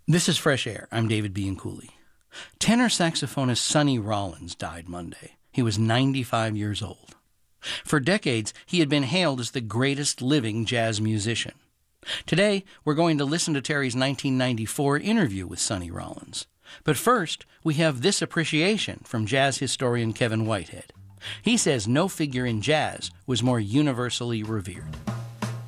This is Fresh Air. I'm David Bianculli. Tenor saxophonist Sonny Rollins died Monday. He was 95 years old. For decades, he had been hailed as the greatest living jazz musician. Today, we're going to listen to Terry's 1994 interview with Sonny Rollins. But first, we have this appreciation from jazz historian Kevin Whitehead. He says no figure in jazz was more universally revered.